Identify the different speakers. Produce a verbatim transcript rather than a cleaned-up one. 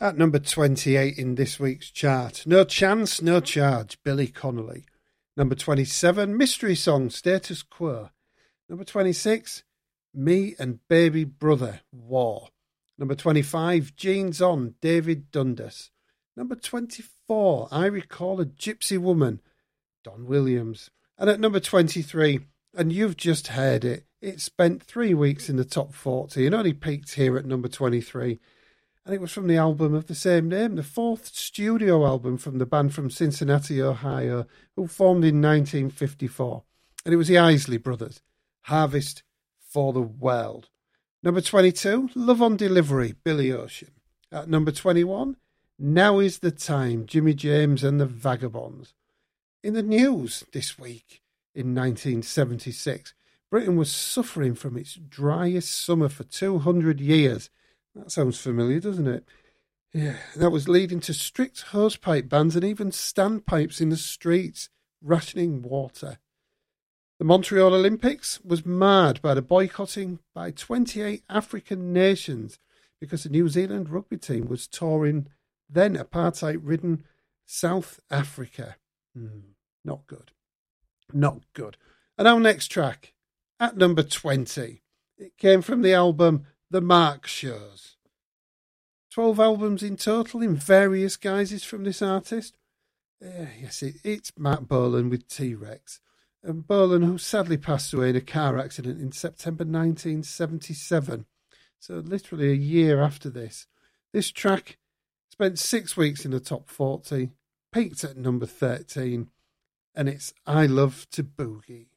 Speaker 1: At number twenty-eight in this week's chart, No Chance, No Charge, Billy Connolly. Number twenty-seven, Mystery Song, Status Quo. Number twenty-six, Me and Baby Brother, War. Number twenty-five, Jeans On, David Dundas. Number twenty-four, I Recall a Gypsy Woman, Don Williams. And at number twenty-three, and you've just heard it, it spent three weeks in the top forty and only peaked here at number twenty-three. And it was from the album of the same name, the fourth studio album from the band from Cincinnati, Ohio, who formed in nineteen fifty-four. And it was the Isley Brothers, Harvest for the World. Number twenty-two, Love on Delivery, Billy Ocean. At number twenty-one, Now is the Time, Jimmy James and the Vagabonds. In the news this week, in nineteen seventy-six, Britain was suffering from its driest summer for two hundred years. That sounds familiar, doesn't it? Yeah, that was leading to strict hosepipe bans and even standpipes in the streets, rationing water. The Montreal Olympics was marred by the boycotting by twenty-eight African nations because the New Zealand rugby team was touring then apartheid-ridden South Africa. Hmm, not good. Not good. And our next track, at number twenty, it came from the album The Mark Shows. Twelve albums in total in various guises from this artist. Uh, yes, it, it's Matt Bolan with T-Rex. And Bolan, who sadly passed away in a car accident in September nineteen seventy-seven. So literally a year after this. This track spent six weeks in the top forty, peaked at number thirteen, and it's I Love to Boogie.